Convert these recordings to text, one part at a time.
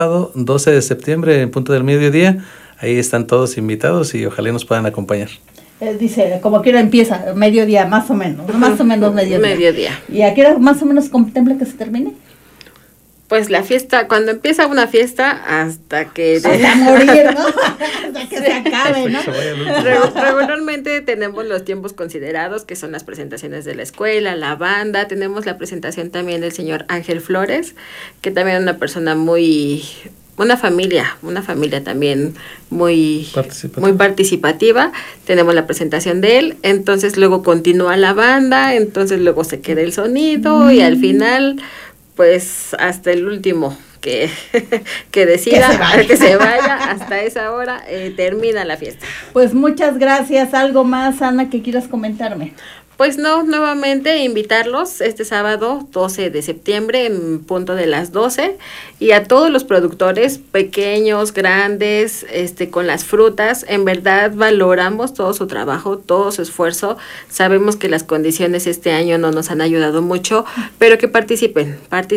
sábado 12 de septiembre en punto del mediodía. Ahí están todos invitados y ojalá nos puedan acompañar. Dice, como quiera empieza, mediodía, más o menos mediodía. Mediodía. ¿Y a qué hora más o menos contempla que se termine? Pues la fiesta, cuando empieza una fiesta hasta que... Hasta morir, ¿no? Hasta que se acabe, ¿no? Regularmente tenemos los tiempos considerados, que son las presentaciones de la escuela, la banda, tenemos la presentación también del señor Ángel Flores, que también es una persona una familia también muy participativa. Tenemos la presentación de él, entonces luego continúa la banda, entonces luego se queda el sonido y al final... pues hasta el último que decida que se vaya hasta esa hora, termina la fiesta. Pues muchas gracias. ¿Algo más, Ana, que quieras comentarme? Pues no, nuevamente invitarlos este sábado 12 de septiembre en punto de las 12 y a todos los productores pequeños, grandes, con las frutas. En verdad valoramos todo su trabajo, todo su esfuerzo. Sabemos que las condiciones este año no nos han ayudado mucho, pero que participen,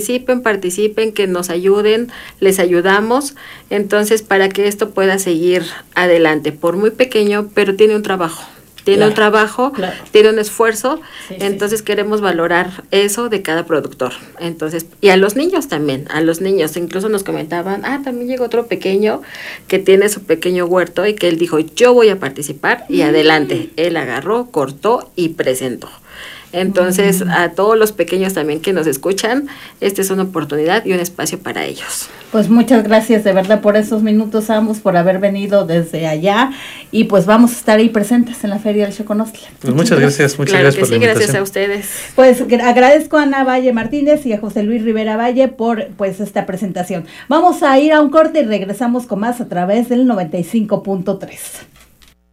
que nos ayuden, les ayudamos. Entonces, para que esto pueda seguir adelante, por muy pequeño, pero tiene un trabajo. Un trabajo, tiene un esfuerzo, entonces queremos valorar eso de cada productor. Entonces, y a los niños también, incluso nos comentaban, también llegó otro pequeño que tiene su pequeño huerto y que él dijo, yo voy a participar y adelante, él agarró, cortó y presentó. Entonces, a todos los pequeños también que nos escuchan, esta es una oportunidad y un espacio para ellos. Pues muchas gracias de verdad por esos minutos, ambos, por haber venido desde allá, y pues vamos a estar ahí presentes en la Feria del Xoconostla. Pues muchas gracias por la invitación. Gracias a ustedes. Pues agradezco a Ana Valle Martínez y a José Luis Rivera Valle por pues esta presentación. Vamos a ir a un corte y regresamos con más a través del 95.3.